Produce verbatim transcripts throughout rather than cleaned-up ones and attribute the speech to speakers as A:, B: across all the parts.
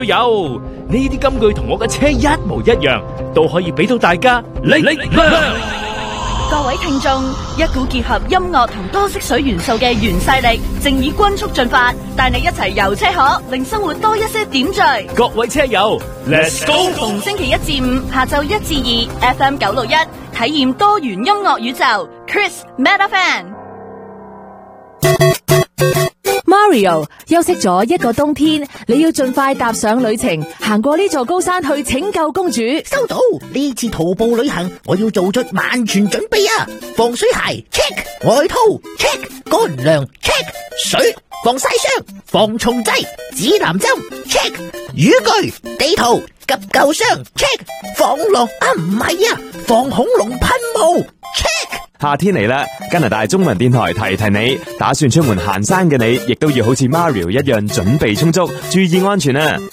A: 有呢啲金句同我嘅車一模一樣，都可以俾到大家力力量。
B: 各位聽眾，一股結合音樂同多色水元素嘅原勢力，正以均速進發，帶你一齊遊車河，令生活多一些點綴。
A: 各位車友 ，Let's go！
B: 逢星期一至五下晝一至二 ，F M 九六一，體驗多元音樂宇宙。Chris Metafan。Mario 休息咗一個冬天，你要盡快踏上旅程，行過呢座高山去拯救公主。
C: 收到，呢次徒步旅行我要做出萬全準備啊！防水鞋 check， 外套 check， 乾糧 check， 水防曬霜、防蟲劑、指南針 check， 雨具、地圖、急救箱 check， 防狼啊唔係啊，防恐龍噴霧 check。
D: 夏天嚟啦，加拿大中文電台提提你，打算出門行山嘅你，亦都要好似 Mario 一樣準備充足，注意安全啊！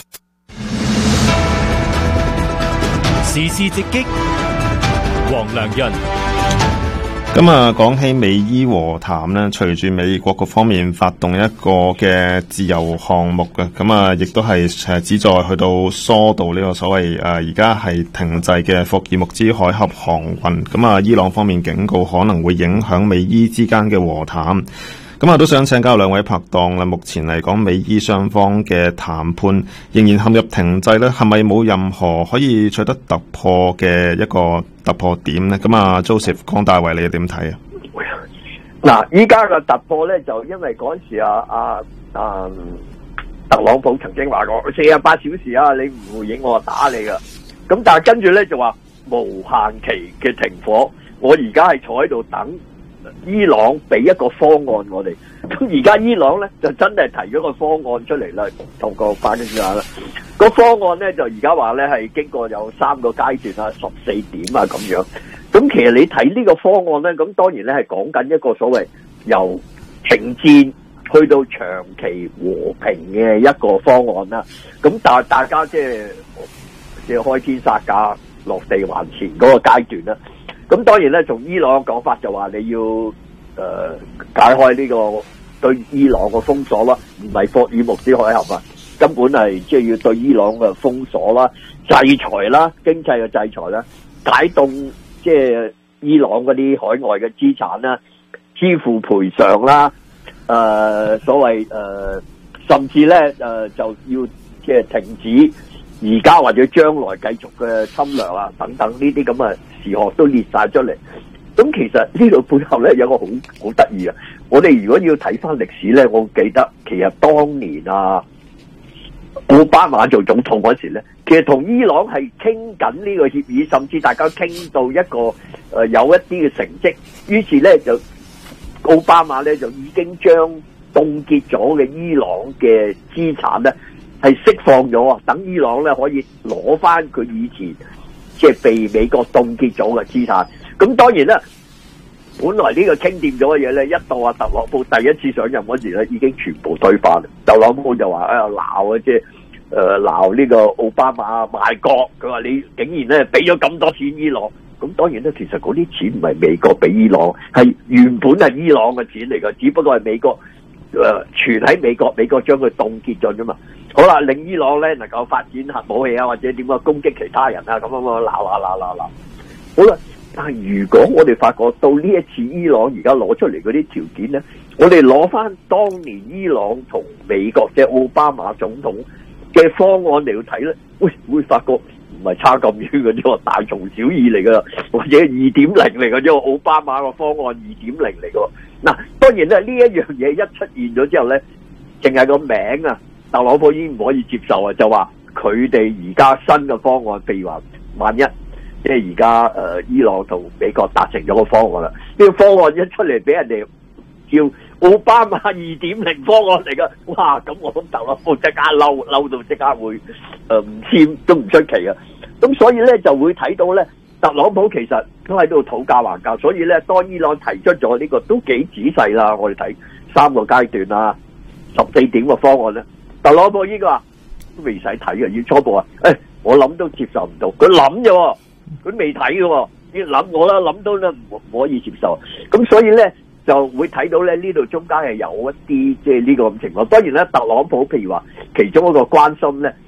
A: 時事直擊，黃良潤。
E: 咁啊，講起美伊和談咧，隨住美國各方面發動一個嘅自由項目嘅，咁啊，亦都係誒旨在去到疏導呢個所謂誒而家係停滯嘅霍爾木茲海峽航運。咁啊，伊朗方面警告可能會影響美伊之間嘅和談。咁啊，都想請教兩位拍檔啦。目前嚟講，美伊雙方嘅談判仍然陷入停滯咧，係咪冇任何可以取得突破嘅一個突破點咧？咁啊 ，Joseph 江大衛，你又點睇啊？
F: 嗱，依家嘅突破咧，就因為嗰陣時啊啊啊，特朗普曾經話過四十八小時啊，你唔回應我就打你噶。咁但係跟住咧就話無限期嘅停火，我而家係坐喺度等伊朗俾一個方案我哋。咁而家伊朗咧就真係提咗個方案出嚟啦，同個巴基斯坦啦。個方案咧就而家話咧係經過有三個階段啊，十四點啊咁樣。咁其實你睇呢個方案咧，咁當然咧係講緊一個所謂由停戰去到長期和平嘅一個方案啦。咁但係大家即係即係開天殺價落地還錢嗰個階段啦。咁當然咧，從伊朗嘅講法就話你要誒、呃、解開呢個對伊朗嘅封鎖啦，唔係霍爾木茲海峽啊，根本係即係要對伊朗嘅封鎖啦、制裁啦、經濟嘅制裁啦、解凍即係伊朗嗰啲海外嘅資產啦、支付賠償啦、誒、呃、所謂誒、呃、甚至咧誒、呃、就要即係停止而家或者將來繼續嘅侵略啊等等呢啲咁嘅事項都列晒出嚟。咁其實呢度背後咧有個好好得意啊！我哋如果要睇翻歷史咧，我記得其實當年啊奧巴馬做總統嗰時咧，其實同伊朗係傾緊呢個協議，甚至大家傾到一個誒、呃、有一啲嘅成績，於是咧就奧巴馬咧就已經將凍結咗嘅伊朗嘅資產咧係釋放咗啊，等伊朗咧可以攞翻佢以前即係被美國凍結咗嘅資產。咁當然啦，本來呢個傾掂咗嘅嘢咧，一到啊特朗普第一次上任嗰時咧，已經全部推翻。特朗普就話啊鬧啊，即係誒鬧呢個奧巴馬賣國，佢話你竟然咧俾咗咁多錢伊朗。咁當然咧，其實嗰啲錢唔係美國俾伊朗，係原本係伊朗嘅錢嚟㗎，只不過係美國誒存喺美國，美國將佢凍結咗啫嘛。好啦，令伊朗咧能夠發展核武器啊，或者點樣攻擊其他人啊，咁樣啊鬧啊鬧鬧鬧。好啦。但係如果我哋發覺到呢一次伊朗而家攞出嚟嗰啲條件咧，我哋攞翻當年伊朗同美國即係奧巴馬總統嘅方案嚟去睇咧，會會發覺唔係差咁遠嘅啫，大同小異嚟噶，或者二點零嚟嘅啫，奧巴馬個方案二點零嚟嘅。嗱，當然咧呢一樣嘢一出現咗之後咧，淨係個名啊，特朗普已經唔可以接受啊，就話佢哋而家新嘅方案，譬如話萬一。即係而家誒，伊朗同美國達成咗個方案啦。呢個方案一出嚟俾人哋叫奧巴馬二點零方案嚟噶，哇！咁我諗特朗普即刻嬲，嬲到即刻會誒唔簽都唔出奇啊。咁所以咧就會睇到咧，特朗普其實都喺度討價還價。所以咧，當伊朗提出咗呢個都幾仔細啦，我哋睇三個階段啦，十四點嘅方案咧，特朗普呢個話都未使睇嘅，要初步啊，誒，我諗都接受唔到，佢諗啫。佢未睇嘅喎，要諗我啦，諗到咧唔可以接受，咁所以咧就會睇到咧呢度中間係有一啲即係呢個咁情況。當然咧，特朗普譬如話其中一個關心咧